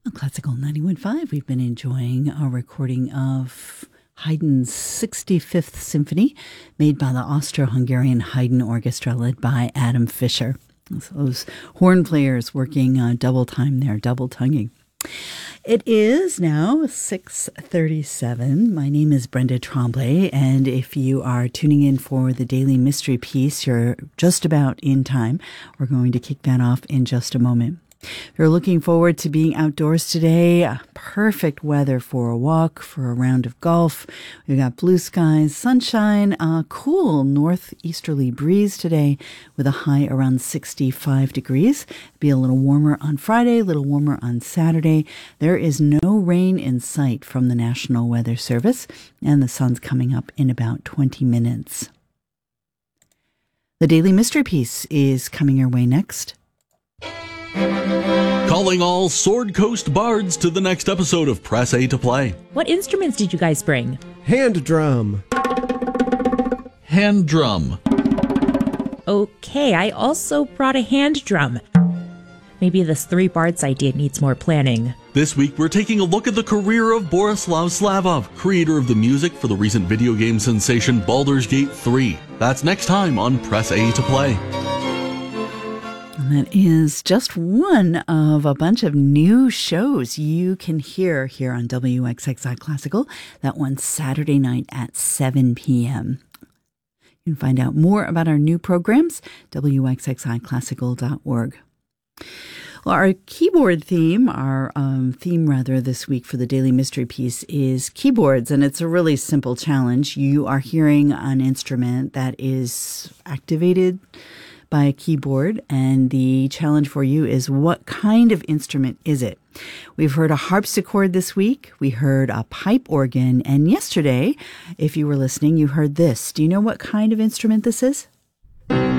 On Classical 91.5, we've been enjoying a recording of Haydn's 65th Symphony, made by the Austro-Hungarian Haydn Orchestra, led by Adam Fischer. So those horn players working double time there, double tonguing. It is now 6:37. My name is Brenda Tremblay, and if you are tuning in for the Daily Mystery Piece, you're just about in time. We're going to kick that off in just a moment. If you're looking forward to being outdoors today, perfect weather for a walk, for a round of golf. We've got blue skies, sunshine, a cool northeasterly breeze today with a high around 65 degrees. It'll be a little warmer on Friday, a little warmer on Saturday. There is no rain in sight from the National Weather Service, and the sun's coming up in about 20 minutes. The Daily Mystery Piece is coming your way next. Calling all Sword Coast bards to the next episode of Press A to Play. What instruments did you guys bring? Hand drum. Hand drum. Okay, I also brought a hand drum. Maybe this Three Bards idea needs more planning. This week we're taking a look at the career of Borislav Slavov, creator of the music for the recent video game sensation Baldur's Gate 3. That's next time on Press A to Play. That is just one of a bunch of new shows you can hear here on WXXI Classical. That one's Saturday night at 7 p.m. You can find out more about our new programs, WXXIClassical.org. Well, our keyboard theme, this week for the Daily Mystery Piece is keyboards, and it's a really simple challenge. You are hearing an instrument that is activated by a keyboard, and the challenge for you is, what kind of instrument is it? We've heard a harpsichord this week, we heard a pipe organ, and yesterday, if you were listening, you heard this. Do you know what kind of instrument this is?